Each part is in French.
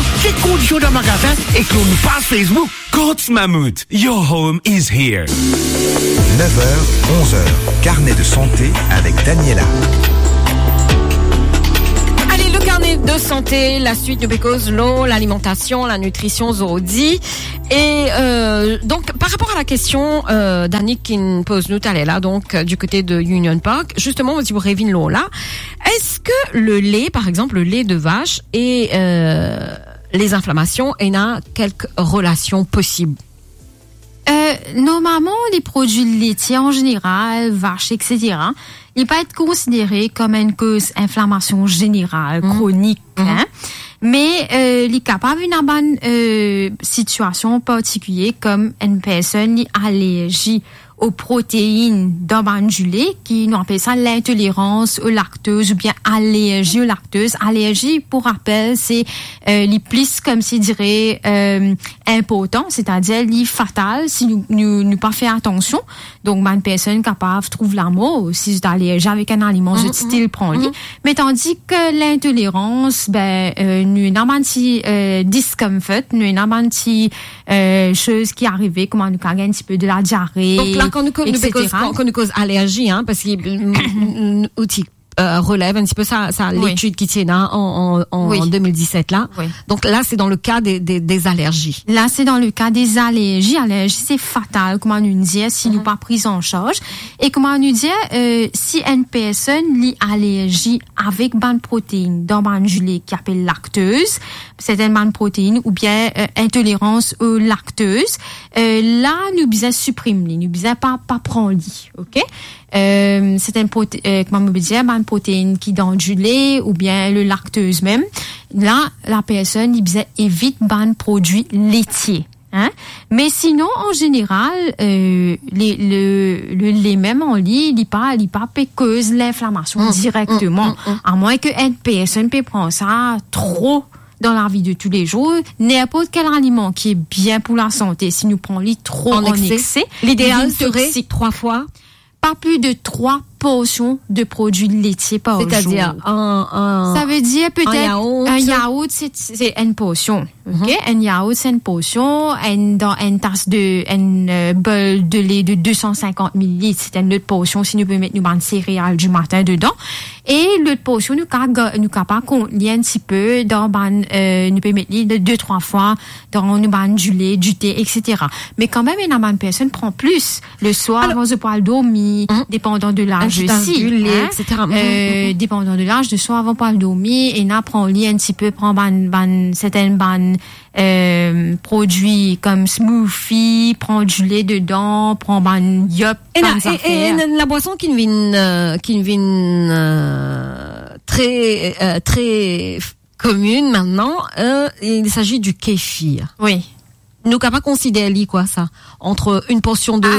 check conditions dans le magasin et que l'on nous passe Facebook. Courts Mammouth, your home is here. 9h, 11h, carnet de santé avec Daniela. Allez, le carnet de santé, la suite de Because Law, l'alimentation, la nutrition, Zodi. Et donc, par rapport à la question d'Annick qui nous pose nous là, donc du côté de Union Park, justement, si vous rêvez l'eau là, est-ce que le lait, par exemple, le lait de vache et les inflammations, il y a quelques relations possibles? Normalement, les produits laitiers en général, vaches, etc., ils peuvent être considérés comme une cause d'inflammation générale, chronique, hein. Mais il est capable d'une bonne situation particulière comme une personne qui a allergie aux protéines dans du lait, qui nous appelle ça l'intolérance au lactose ou bien allergie au lactose. Allergie, pour rappel, c'est les plus, comme si dirait, important, c'est-à-dire les fatales si nous pas fait attention. Donc, une personne capable trouve la mort si c'est allergie avec un aliment, je style prend lit. Mais tandis que l'intolérance, nous avons un petit discomfort, nous avons un petit chose qui arrive, comment nous gagne un petit peu de la diarrhée. Donc là, quand nous cause allergie, hein, parce qu'il relève un petit peu ça l'étude qui tient en 2017 là. Oui. Donc là, c'est dans le cas des allergies. Là, c'est dans le cas des allergies. Allergie, c'est fatal, comment nous dire, si nous pas pris en charge. Et comment nous dire, si une personne lit allergie avec ban protéine dans ban du lait qui appelle lactose, c'est une ban protéine ou bien intolérance au lactose, là, nous bisons supprimer, nous bisons pas prendre lit, ok? C'est une protéine qui dans du lait ou bien le lactose même. Là, la personne évite ban produits laitiers. Hein? Mais sinon, en général, le lait même en lit, il pas cause l'inflammation directement. À moins que une personne peut prendre ça trop dans la vie de tous les jours. N'importe quel aliment qui est bien pour la santé, si nous prenons trop en excès, l'idéal serait 3 fois. Pas plus de 3 portions de produits laitiers par jour. C'est-à-dire ça veut dire peut-être un yaourt, c'est une portion. Ok, un yaourt c'est une portion, dans une tasse un bol de lait de 250 ml, c'est une autre portion si nous pouvons mettre une céréales du matin dedans. Et l'autre portion nous capable contenir un petit peu dans nous pouvons mettre 2-3 fois dans du lait, du thé, etc. Mais quand même une bonne personne prend plus le soir avant de pouvoir dormir, dépendant de l'âge aussi, etc. Dépendant de l'âge, de soir avant pouvoir dormir, et n'a prend un petit peu, prend certaines produits comme smoothie, prend du lait dedans, prend yop, et la boisson qui vient très commune maintenant, il s'agit du kéfir. Oui. Nous qu'à pas considérer quoi ça entre une portion de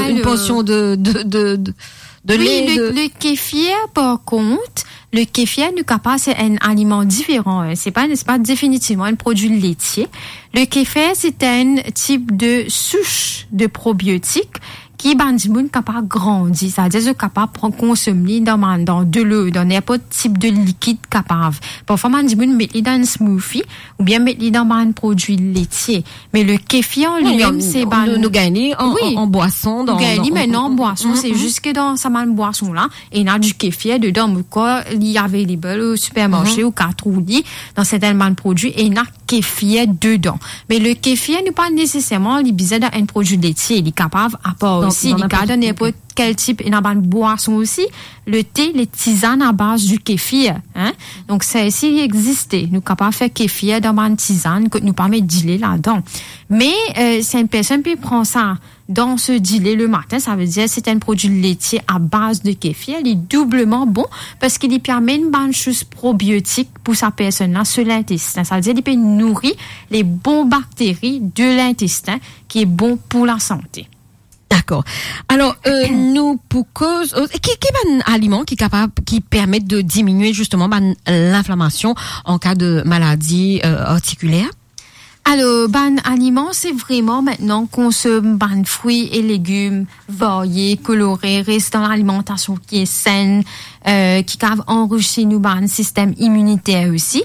lait. Le kéfir, par contre, le kéfir, nous capable, c'est un aliment différent. C'est pas définitivement un produit laitier. Le kéfir, c'est un type de souche de probiotiques qui bandimoun capable grandir, c'est-à-dire capable prendre consommer dans de l'eau, dans n'importe type de liquide capable. Parfois bandimoun mettre dans un smoothie ou bien mettre dans un produit laitier. Mais le kéfir en lui-même, c'est nous gagner en boisson nous gagner maintenant en boisson, c'est juste que dans sa boisson là, et il y a du kéfir dedans, mais quoi, il y avait les bulles au supermarché ou Catrouli dans certains produits et il y a kéfir dedans. Mais le kéfir n'est pas nécessairement bizarre dans un produit laitier, il est capable à part aussi, il garde n'importe quel type, il y a une boisson aussi, le thé, les tisanes à base du kéfir, hein. Donc, ça ici existait. Nous capables de faire kéfir dans une tisane que nous permet de dealer là-dedans. Mais, si une personne peut prendre ça dans ce dealer le matin, ça veut dire c'est un produit laitier à base de kéfir, il est doublement bon parce qu'il lui permet une bonne chose probiotique pour sa personne-là sur l'intestin. Ça veut dire qu'il peut nourrir les bonnes bactéries de l'intestin qui est bon pour la santé. D'accord. Alors, nous, pour cause, qui est un aliment qui permet de diminuer justement l'inflammation en cas de maladie articulaire? Alors, aliment, c'est vraiment maintenant consomme fruits et légumes variés, colorés, reste dans l'alimentation qui est saine, qui enrichit nous système immunitaire aussi.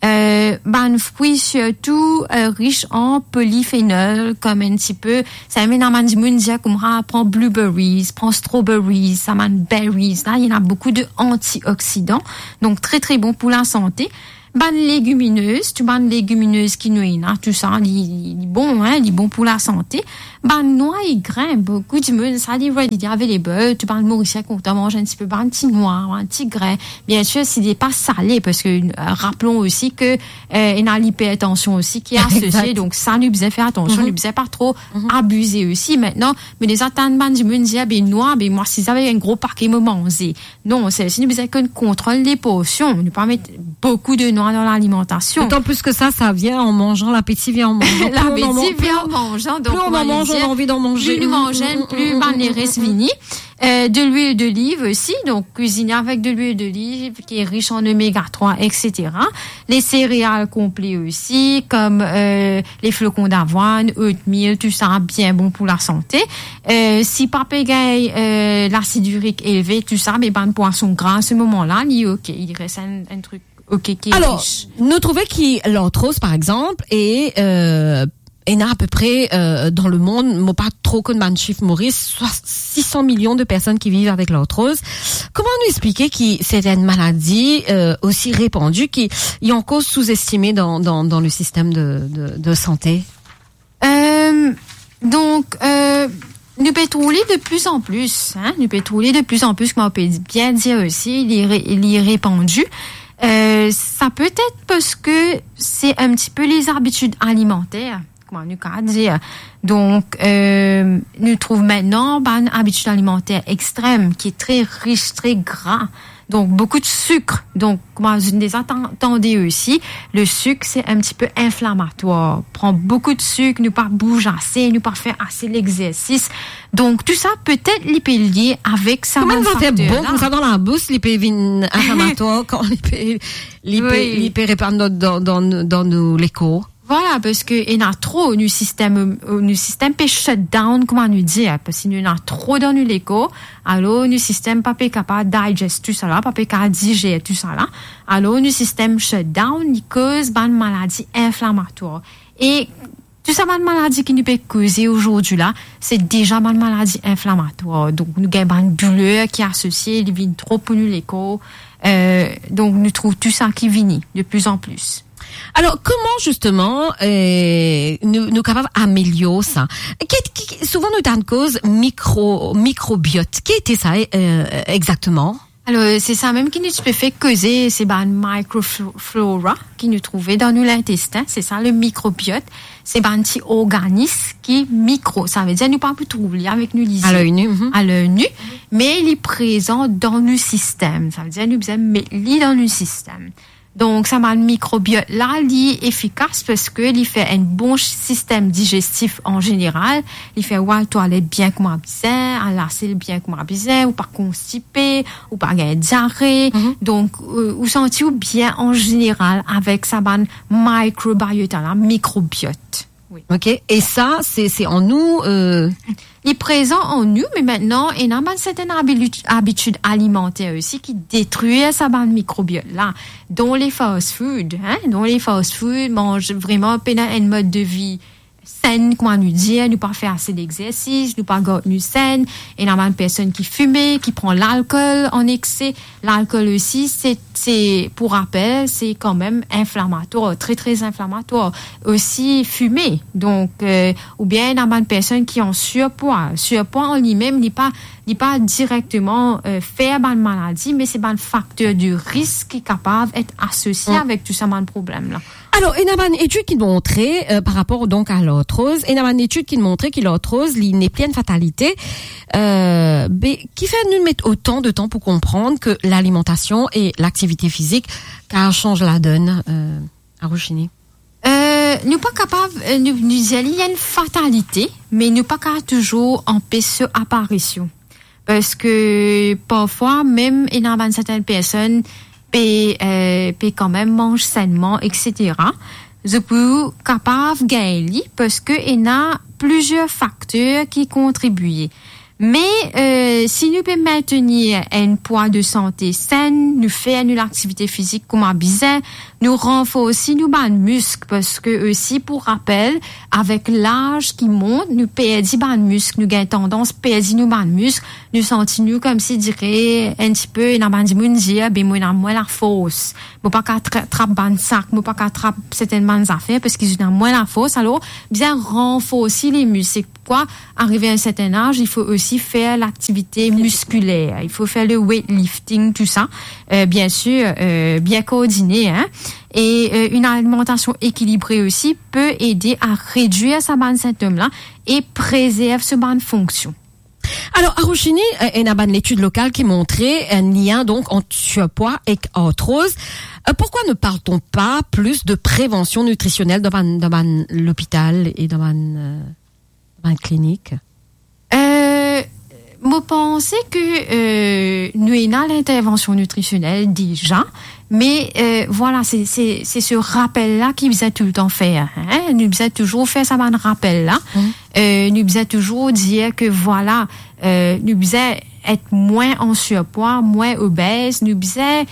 ban fruits surtout riches en polyphénol, comme un petit peu, ça mène à man dire comme prend blueberries, prend strawberries, ça man berries, là il y en a beaucoup de antioxydants, donc très très bon pour la santé. Ban légumineuses, tu ban légumineuses quinoa, tout ça, il bon pour la santé. Ban noix et grains, beaucoup de monde, ça dit ready available, tu ban mauricien quand tu manges un petit peu ban petit noix, un petit grain. Bien sûr, s'il n'est pas salé, parce que rappelons aussi que il y a l'hypertension aussi qui est associée, donc ça nous besoin faire attention, nous besoin pas trop abuser aussi maintenant. Mais les attentes ban du monde dire noix, moi si j'avais un gros paquet me manger. Non, c'est si nous besoin qu'on contrôle les portions, ne pas mettre beaucoup de noix dans l'alimentation. D'autant plus que ça vient en mangeant, l'appétit vient en mangeant. L'appétit vient en mangeant, donc plus on en mange, on a envie d'en manger. Plus nous mangeons, plus les restes finis. De l'huile d'olive aussi, donc cuisiner avec de l'huile d'olive qui est riche en oméga 3, etc. Les céréales complets aussi, comme les flocons d'avoine, oatmeal, tout ça bien bon pour la santé. Si papa gagne l'acide urique élevé, tout ça, mais ben poisson gras à ce moment-là, il reste un truc qui est alors, riche. nous trouvons que l'arthrose, par exemple, est il y en a à peu près dans le monde, moi pas trop comme un chiffre Maurice, 600 millions de personnes qui vivent avec l'arthrose. Comment nous expliquer que c'est une maladie aussi répandue qui est encore sous-estimée dans le système de santé? Donc nous pétrolier de plus en plus, nous pétrolier de plus en plus, comme on peut bien dire aussi, il est répandu. Ça peut être parce que c'est un petit peu les habitudes alimentaires. Donc, nous trouvons maintenant une habitude alimentaire extrême qui est très riche, très gras. Donc, beaucoup de sucre. Donc, comme vous les attendez aussi, le sucre, c'est un petit peu inflammatoire. Prend beaucoup de sucre, nous pas bouge assez, nous pas faire assez l'exercice. Donc, tout ça peut-être lié avec ça. Comment ça fait bon comme ça dans la bouche, inflammatoire, quand répand dans nos léco? Voilà, parce que il y a trop du système peut shut down, comment nous dire, parce qu'il y en a trop dans l'éco, alors le système pas capable de digest tout ça là, pas capable de digérer tout ça là, alors le système shut down, il cause une maladie inflammatoire. Et tout ça, une maladie qui nous peut causer aujourd'hui là, c'est déjà une maladie inflammatoire. Donc, nous avons une douleur qui est associée, il vient trop pour nous l'éco, donc nous trouvons tout ça qui vient de plus en plus. Alors, comment justement nous capables d'améliorer ça? Souvent nous donnons cause microbiote. Qu'est-ce que ça exactement? Alors, c'est ça même qui nous peut faire causer, c'est une microflora qui nous trouvait dans l'intestin. C'est ça le microbiote. C'est un petit organisme qui est micro. Ça veut dire nous pas trouver avec nous à l'œil nu. À l'œil nu, mais il est présent dans le système. Ça veut dire nous besoin mettre lui dans le système. Donc, ça m'a le microbiote là, il est efficace parce que il fait un bon système digestif en général. Il fait toilette bien comme un bizarre, à la selle bien comme un bizarre, ou pas constipé, ou pas gagner diarrhée. Donc, ou senti ou bien en général avec sa microbiote là, microbiote. Oui. Ok. Et ça, c'est en nous. Il est présent en nous, mais maintenant, il y a une certaine habitude alimentaire aussi qui détruit sa bande microbiote là. Dont les fast-food, dont les fast-food mangent vraiment un mode de vie saine, comment nous dire, nous pas faire assez d'exercice, nous pas garder saine. Il y a une personne qui fume, qui prend l'alcool en excès. L'alcool aussi, c'est, pour rappel, c'est quand même inflammatoire, très, très inflammatoire. Aussi, fumer. Donc, ou bien il y a une personne qui ont surpoids. Surpoids en lui-même, n'est pas directement, faire une maladie, mais c'est un facteur de risque qui est capable d'être associé avec tout ça, un problème, là. Alors, il y a une étude qui montrait, par rapport donc à l'arthrose, il y a une étude qui montrait que l'arthrose, il n'est pleine fatalité, qui fait nous mettre autant de temps pour comprendre que l'alimentation et l'activité physique, car change la donne, à Rouchini. Nous pas capable, nous dire, il y a une fatalité, mais nous pas capable toujours empêcher apparition. Parce que, parfois, même, il y a certaines personnes, puis quand même mange sainement, etc. Je peux capable gagner parce que il y a plusieurs facteurs qui contribuent. Mais si nous pouvons maintenir un poids de santé saine, nous faire l'activité physique comme un bizarre, nous renforce aussi nous ban muscles parce que aussi pour rappel avec l'âge qui monte nous perdons ban muscles nous gagnons tendance perdre nous ban muscles nous sentons nous comme si dirait un petit peu dans ban di moun dire ben moi moins la force moi pas qu'à trappe ban sac moi pas qu'à trappe certaines ban affaires parce qu'ils ont moins la force alors bien renforcer les muscles pourquoi arrivé à un certain âge il faut aussi faire l'activité musculaire il faut faire le weightlifting tout ça bien sûr bien coordonné hein et une alimentation équilibrée aussi peut aider à réduire sa bande symptômes là et préserve ce bande fonction. Alors, à Rochini, il y a une étude locale qui montrait un lien donc entre surpoids et arthrose. Pourquoi ne parle-t-on pas plus de prévention nutritionnelle dans l'hôpital et dans la clinique? Moi, pensais que nous avons l'intervention nutritionnelle déjà, mais voilà, c'est ce rappel-là qui nous a tout le temps faire. Hein? Nous avons toujours fait ça, un rappel-là. Nous avons toujours dire que voilà, nous devons être moins en surpoids, moins obèses. Nous devons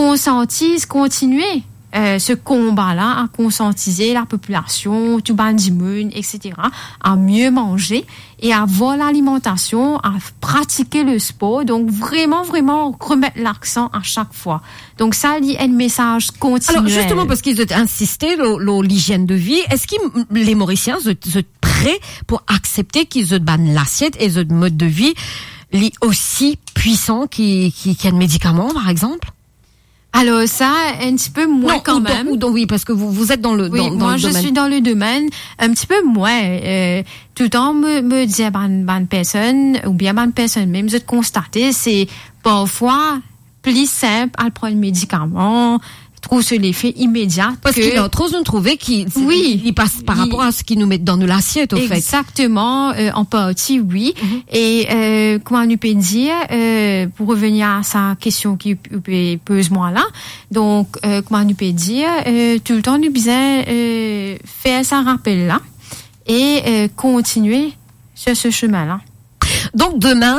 continuer ce combat-là à conscientiser la population, tout ban d'immune, etc., à mieux manger et à voir l'alimentation, à pratiquer le sport. Donc, vraiment remettre l'accent à chaque fois. Donc, ça, il y a un message continuel. Alors, justement, parce qu'ils ont insisté, l'hygiène de vie, est-ce que les Mauriciens sont prêts pour accepter qu'ils ont l'assiette et le mode de vie aussi puissant qu'un médicament, par exemple? Alors ça, un petit peu moins quand même. Oui, parce que vous êtes dans le domaine. Moi, je suis dans le domaine un petit peu moins. Tout le temps me dire bonne personne ou bien bonne personne même je constater c'est parfois plus simple à prendre le médicament. Trouve sur l'effet immédiat. Parce qu'il y a trop de trouver qui passe par rapport à ce qu'ils nous mettent dans l'assiette, au fait. Exactement, en partie, oui. Et, comment on peut dire, pour revenir à sa question qui pose moi là, donc, comment on peut dire, tout le temps, nous devons faire ça rappel là et continuer sur ce chemin-là. Donc, demain,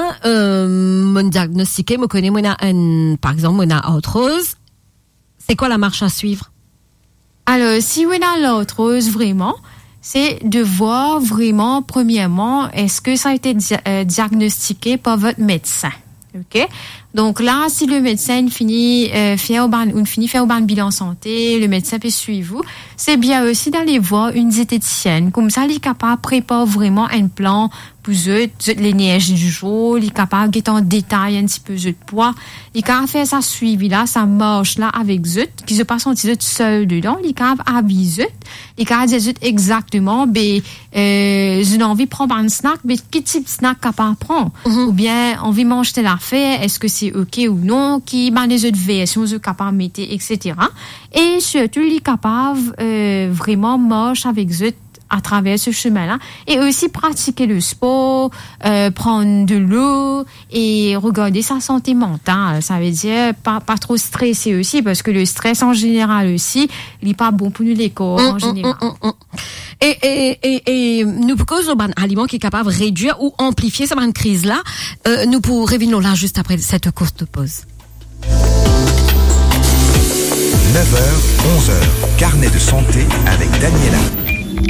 mon diagnostiqué, me connaît, par exemple, mon arthrose. C'est quoi la marche à suivre? Alors, si on a l'arthrose vraiment, c'est de voir vraiment, premièrement, est-ce que ça a été diagnostiqué par votre médecin? OK? Donc là, si le médecin finit faire un bilan santé, le médecin peut suivre vous, c'est bien aussi d'aller voir une diététicienne. Comme ça, il est capable de préparer vraiment un plan pour l'énergie du jour, il est capable de en détail un petit peu de poids, il est capable de faire ça suivi là, ça marche là avec eux, qui se passe sentir seul dedans, il est capable d'aviser, il est capable de dire exactement, j'ai envie de prendre un snack, mais quel type de snack capable de prendre? Ou bien, envie de manger telle affaire, est-ce que c'est OK ou non, qui m'a des autres versions, je suis capable de mettre, etc. Et surtout, il est capable vraiment marcher avec eux à travers ce chemin-là et aussi pratiquer le sport, prendre de l'eau et regarder sa santé mentale. Ça veut dire pas trop stresser aussi parce que le stress en général aussi, il est pas bon pour nous les corps en général. Et nous cause un aliment qui est capable de réduire ou amplifier cette crise-là. Nous pour revenir là juste après cette courte pause. 9h, 11h, carnet de santé avec Daniela.